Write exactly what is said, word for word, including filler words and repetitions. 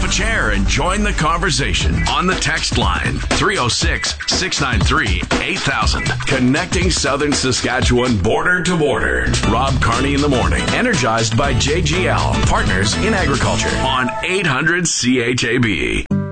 up a chair and join the conversation on the text line three oh six, six nine three, eight thousand. Connecting Southern Saskatchewan border to border. Rob Carney in the morning. Energized by J G L, partners in agriculture on eight hundred C H A B.